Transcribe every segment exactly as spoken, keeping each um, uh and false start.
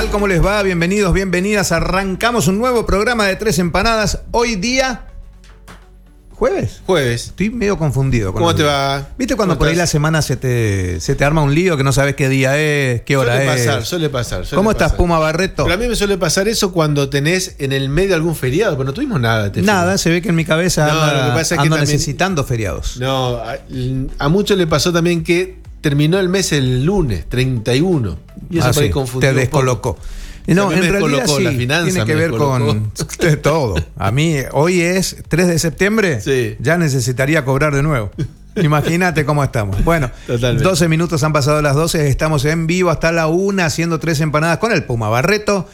tal? ¿Cómo les va? Bienvenidos, bienvenidas. Arrancamos un nuevo programa de Tres Empanadas. Hoy día... ¿Jueves? Jueves. Estoy medio confundido. Con ¿Cómo te va? ¿Viste cuando por ahí estás? la semana se te, se te arma un lío que no sabes qué día es, qué hora suele es? Pasar, suele pasar, suele ¿Cómo pasar. estás, Puma Barreto? Pero a mí me suele pasar eso cuando tenés en el medio algún feriado, pero no tuvimos nada. Este Nada, feriado. se ve que en mi cabeza No, anda, lo que pasa es que ando también- necesitando feriados. No, a, a muchos le pasó también que terminó el mes el lunes, treinta y uno. Y eso Ah, por ahí sí, confundió te un poco. descolocó. A No, mí en me realidad descolocó, sí, la finanza tiene que me ver con de todo. A mí, hoy es tres de septiembre, Sí. ya necesitaría cobrar de nuevo. Imagínate cómo estamos. Bueno, Totalmente. doce minutos han pasado las doce, estamos en vivo hasta la una haciendo Tres Empanadas con el Puma Barreto.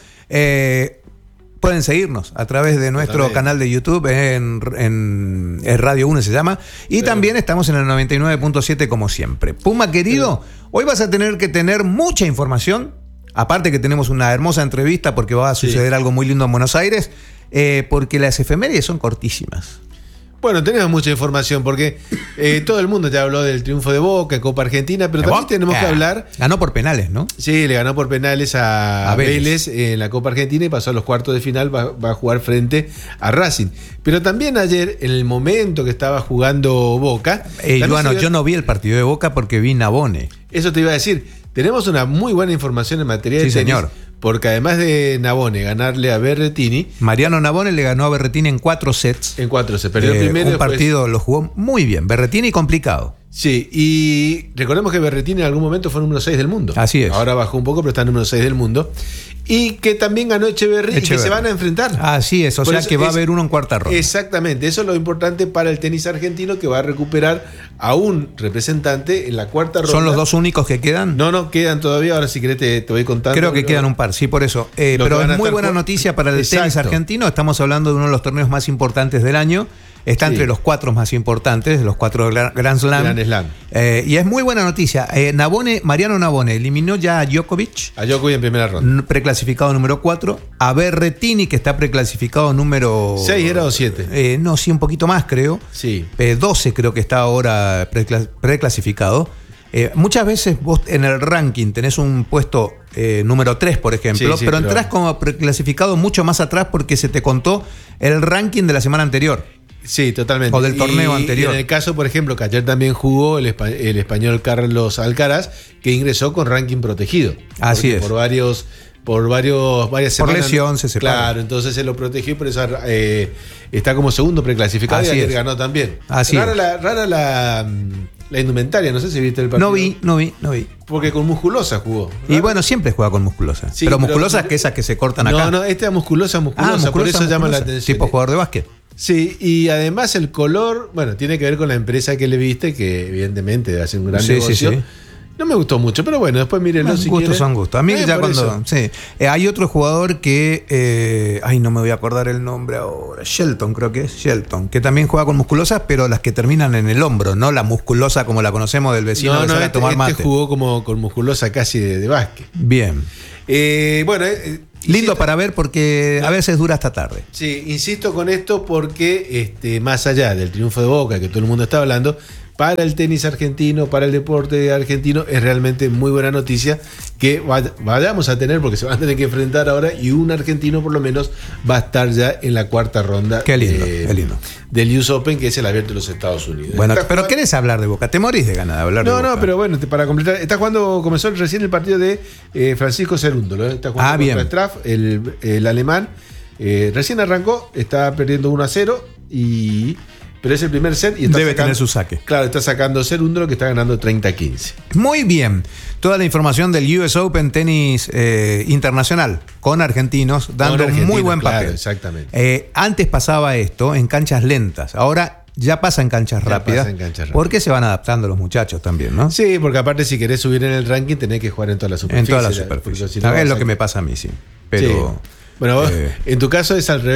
Eh, pueden seguirnos a través de nuestro Totalmente. canal de YouTube, en, en, en Radio uno se llama, y Sí. también estamos en el noventa y nueve punto siete como siempre. Puma querido, hoy vas a tener que tener mucha información. Aparte que tenemos una hermosa entrevista porque va a suceder Sí. algo muy lindo en Buenos Aires, eh, porque las efemérides son cortísimas. Bueno, tenemos mucha información porque eh, todo el mundo te habló del triunfo de Boca, Copa Argentina, pero también tenemos que hablar. Ganó por penales, ¿no? Sí, le ganó por penales a, A Vélez. Vélez en la Copa Argentina y pasó a los cuartos de final, va, va a jugar frente a Racing. Pero también ayer, en el momento que estaba jugando Boca... Eh, también bueno, se dio- yo no vi el partido de Boca porque vi Nabone. Eso te iba a decir, tenemos una muy buena información en materia de Sí, tenis, señor. porque además de Nabone ganarle a Berrettini, Mariano Nabone le ganó a Berrettini en cuatro sets. en cuatro se perdió Eh, el primero. un después- partido lo jugó muy bien. Berrettini complicado. Sí, y recordemos que Berrettini en algún momento fue número seis del mundo. Así es. Ahora bajó un poco, pero está número seis del mundo. Y que también ganó Echeverry, y que Echeverry. se van a enfrentar. Así es, o Por sea eso que va a es- haber uno en cuarta ronda. Exactamente, eso es lo importante para el tenis argentino, que va a recuperar a un representante en la cuarta ronda. ¿Son los dos únicos que quedan? No, no, quedan todavía, ahora si querés te, te voy contando. Creo que No, quedan un par, sí, por eso. Eh, Lo que pero van a es muy estar buena jugando- noticia para el Exacto. tenis argentino. Estamos hablando de uno de los torneos más importantes del año. Está Sí. entre los cuatro más importantes, los cuatro Gra- Grand Slam. Grand Slam. Eh, y es muy buena noticia. Eh, Nabone, Mariano Nabone eliminó ya a Djokovic, A Djokovic en primera ronda. n- preclasificado número cuatro. A Berrettini, que está preclasificado número... ¿Seis era o siete? Eh, no, sí, un poquito más, creo. Sí. Eh, doce creo que está ahora precla- preclasificado. Eh, muchas veces vos en el ranking tenés un puesto eh, número tres, por ejemplo, Sí, sí, pero pero- entrás como preclasificado mucho más atrás porque se te contó el ranking de la semana anterior. Sí, totalmente. O del torneo Y- anterior. y en el caso, por ejemplo, que ayer también jugó el, espa- el español Carlos Alcaraz, que ingresó con ranking protegido. Así Porque es. Por varios, por varios, varias Por semanas. lesión se separa. Claro, entonces se lo protegió y por eso eh, está como segundo preclasificado. Así y ayer es. ganó también. Así rara es. la, rara la, mm, la indumentaria, no sé si viste el partido. No vi, no vi, no vi. Porque con musculosa jugó. Y Raro. bueno, siempre juega con musculosa. Sí, pero pero- musculosa es que esas que se cortan acá. No, no, esta es musculosa, musculosa, Ah, musculosa, por eso llama la musculosa. atención. Tipo jugador de básquet. Sí, y además el color, bueno, tiene que ver con la empresa que le viste, que evidentemente debe hacer un gran Sí, negocio. sí, sí. No me gustó mucho, pero bueno, después mírenlo Bueno, si gustos quieren. son gustos. A mí Eh, ya por cuando... eso. Sí. Eh, hay otro jugador que... eh, ay, no me voy a acordar el nombre ahora. Shelton, creo que es. Shelton. Que también juega con musculosas, pero las que terminan en el hombro, no la musculosa como la conocemos del vecino No, que no, sale a este, tomar este mate. jugó como con musculosa casi de, de básquet. Bien. Eh, bueno, eh, Lindo insisto- para ver porque a veces dura hasta tarde. Sí, insisto con esto porque este, más allá del triunfo de Boca, que todo el mundo está hablando, para el tenis argentino, para el deporte argentino, es realmente muy buena noticia que vay- vayamos a tener, porque se van a tener que enfrentar ahora, y un argentino por lo menos va a estar ya en la cuarta ronda Qué lindo, eh, qué lindo. del U S Open, que es el abierto de los Estados Unidos. Bueno, Está pero jugando- ¿querés hablar de Boca? Te morís de ganas de hablar de No, Boca. no, pero bueno, te- para completar, está jugando, comenzó recién el partido de eh, Francisco Cerúndolo, ¿eh? Está jugando Ah, bien. contra Straff, el, el alemán. Eh, recién arrancó, está perdiendo uno a cero, y, pero es el primer set y está Debe sacando- tener su saque. Claro, está sacando Cerúndolo, que está ganando treinta a quince. Muy bien. Toda la información del U S Open tenis eh, internacional con argentinos, dando Con argentinos, muy buen claro, papel. exactamente. Eh, antes pasaba esto en canchas lentas. Ahora ya pasa en canchas Ya rápidas. pasa en canchas rápidas. Porque se van adaptando los muchachos también, ¿no? Sí, porque aparte si querés subir en el ranking tenés que jugar en todas las En superficies. todas las porque superficies. si no es vas lo a- que me pasa a mí, sí. Pero Sí. Bueno, vos, eh, en tu caso es al revés.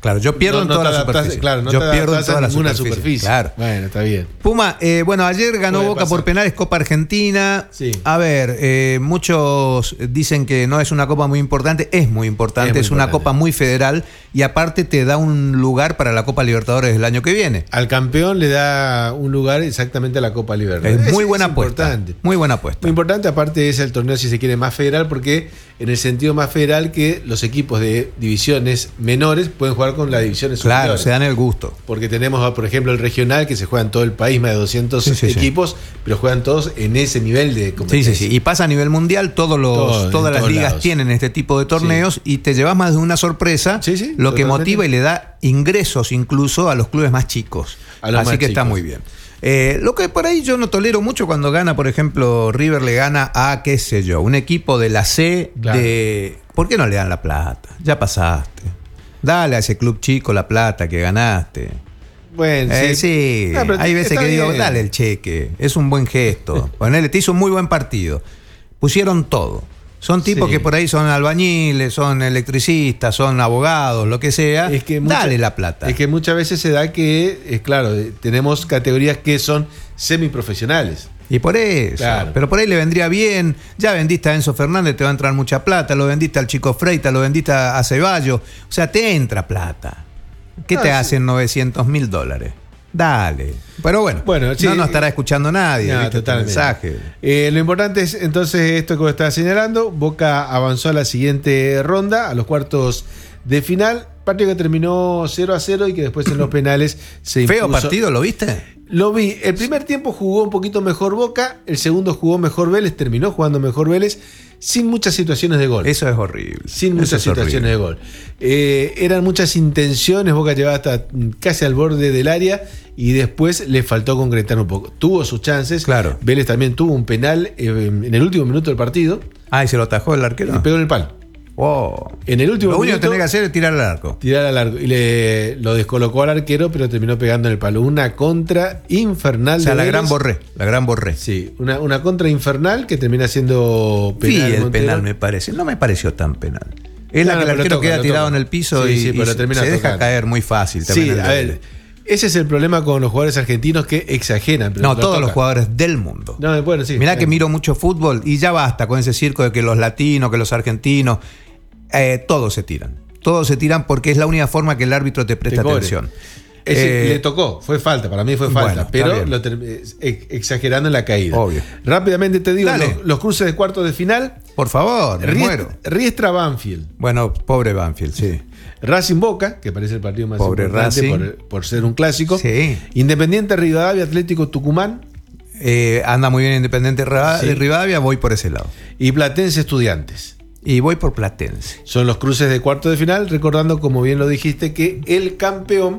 Claro, yo pierdo no, en no toda te la adaptás- superficie. Claro, no yo te pierdo en adaptás a toda la ninguna superficie. superficie. Claro. Bueno, está bien. Puma, eh, bueno, ayer ganó Puede Boca pasar. por penales Copa Argentina. Sí. A ver, eh, muchos dicen que no es una copa muy importante. Es muy importante, Es muy es una importante. copa muy federal y aparte te da un lugar para la Copa Libertadores del año que viene. Al campeón le da un lugar exactamente a la Copa Libertadores. Es muy buena apuesta. Importante. Muy buena apuesta. Muy importante, aparte es el torneo, si se quiere, más federal, porque en el sentido más federal que los equipos de divisiones menores pueden jugar con las divisiones Claro, superiores. se dan el gusto. Porque tenemos, por ejemplo, el regional que se juega en todo el país, más de doscientos Sí, sí, sí. equipos, pero juegan todos en ese nivel de Sí, competencia. sí, sí. Y pasa a nivel mundial, todos los, Todo, en todas las todos ligas lados. tienen este tipo de torneos y te llevas más de una sorpresa, Sí, sí, lo que totalmente. motiva y le da ingresos incluso a los clubes más chicos. A los Así más que está chicos. muy bien. Eh, lo que por ahí yo no tolero mucho cuando gana, por ejemplo, River le gana a, qué sé yo, un equipo de la C Claro. de... ¿Por qué no le dan la plata? Ya pasaste. Dale a ese club chico la plata que ganaste. Bueno, Eh, sí, No, pero hay veces está que digo, bien. dale el cheque, es un buen gesto. Ponele, te hizo un muy buen partido. Pusieron todo. Son tipos Sí. que por ahí son albañiles, son electricistas, son abogados, lo que sea. Es que mucha- dale la plata. Es que muchas veces se da que, es claro, eh, tenemos categorías que son semiprofesionales. Y por eso, Claro. pero por ahí le vendría bien. Ya vendiste a Enzo Fernández, te va a entrar mucha plata. Lo vendiste al Chico Freita, lo vendiste a Ceballos. O sea, te entra plata. ¿Qué Ah, te sí. hacen novecientos mil dólares? Dale. Pero bueno, Bueno, sí, no nos estará escuchando nadie. No, ¿viste? Tu totalmente. mensaje. Eh, lo importante es entonces esto que vos estás señalando. Boca avanzó a la siguiente ronda, a los cuartos de final. Partido que terminó cero a cero y que después en los penales se impuso. Feo partido, ¿lo viste? Lo vi. El primer tiempo jugó un poquito mejor Boca, el segundo jugó mejor Vélez, terminó jugando mejor Vélez, sin muchas situaciones de gol. Eso es horrible. Sin Eso muchas es situaciones horrible. de gol. Eh, eran muchas intenciones, Boca llevaba hasta casi al borde del área y después le faltó concretar un poco. Tuvo sus chances. Claro. Vélez también tuvo un penal eh, en el último minuto del partido Ah, ¿y se lo atajó el arquero? y pegó en el palo. Wow. En el último Lo único que minuto tenés que hacer es tirar al arco. tirar al largo y le lo descolocó al arquero, pero terminó pegando en el palo. Una contra infernal O sea, de la Vélez. gran borré. La gran borré. Sí, una, una contra infernal que termina siendo Sí, penal. el Montero. penal me parece. No me pareció tan penal. Es No, la no, que el pero arquero toca, queda lo tirado toca. en el piso Sí, y, sí, y pero se termina deja tocando. caer muy fácil. Sí, también el a de ver, Vélez. ese es el problema con los jugadores argentinos que exageran. Pero No, lo todos los tocan. jugadores del mundo. No, bueno, sí. Mirá sí. que miro mucho fútbol y ya basta con ese circo de que los latinos, que los argentinos, eh, todos se tiran. Todos se tiran porque es la única forma que el árbitro te presta Te cobre. atención. Ese Eh, le tocó, fue falta, para mí fue bueno, falta, está pero bien. lo ter- ex- exagerando en la caída. Obvio. Rápidamente te digo, Dale. los, los cruces de cuartos de final, Por favor, me muero. Riestra, Riestra Banfield, Bueno, pobre Banfield, sí. Racing Boca, que parece el partido más Pobre importante Racing. por, por ser un clásico, Sí. Independiente Rivadavia, Atlético Tucumán Eh, anda muy bien Independiente Riva- Sí. Rivadavia, voy por ese lado. y Platense Estudiantes. Y voy por Platense. Son los cruces de cuartos de final, recordando, como bien lo dijiste, que el campeón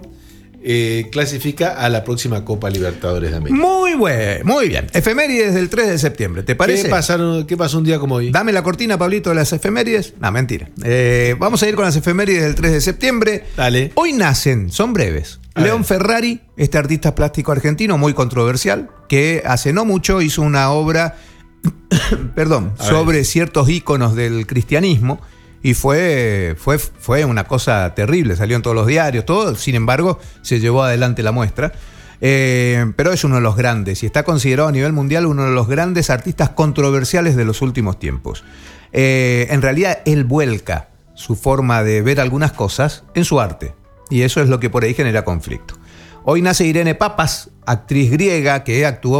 eh, clasifica a la próxima Copa Libertadores de América. Muy bueno, muy bien. Efemérides del tres de septiembre, ¿te parece? ¿Qué, pasaron, ¿Qué pasó un día como hoy? Dame la cortina, Pablito, de las efemérides. No, mentira. Eh, vamos a ir con las efemérides del tres de septiembre. Dale. Hoy nacen, son breves. A León ver. Ferrari, este artista plástico argentino muy controversial, que hace no mucho hizo una obra, perdón, A sobre ver. ciertos íconos del cristianismo. Y fue, fue, fue una cosa terrible, salió en todos los diarios, todo, sin embargo, se llevó adelante la muestra. Eh, pero es uno de los grandes y está considerado a nivel mundial uno de los grandes artistas controversiales de los últimos tiempos. Eh, en realidad, él vuelca su forma de ver algunas cosas en su arte, y eso es lo que por ahí genera conflicto. Hoy nace Irene Papas, actriz griega que actuó